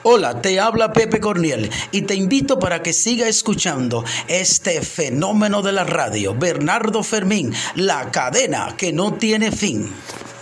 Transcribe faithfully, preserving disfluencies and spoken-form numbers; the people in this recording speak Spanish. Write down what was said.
Hola, te habla Pepe Corniel y te invito para que siga escuchando este fenómeno de la radio, Bernardo Fermín, la cadena que no tiene fin.